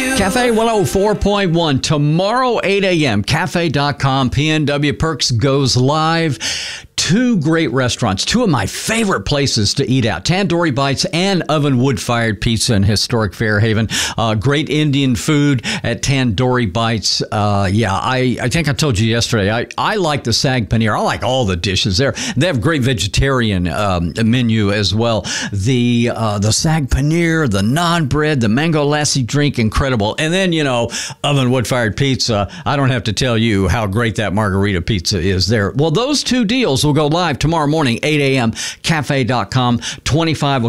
Cafe 104.1 tomorrow 8 a.m. Cafe.com. PNW Perks goes live. Two great restaurants, two of my favorite places to eat out. Tandoori Bites and Oven Wood-Fired Pizza in historic Fairhaven. Great Indian food at Tandoori Bites. I think I told you yesterday, I like the Sag Paneer. I like all the dishes there. They have great vegetarian menu as well. The Sag Paneer, the naan bread, the mango lassi drink, incredible. And then, Oven Wood-Fired Pizza. I don't have to tell you how great that margarita pizza is there. Well, those two deals will go live tomorrow morning, 8 a.m. Cafe.com. 25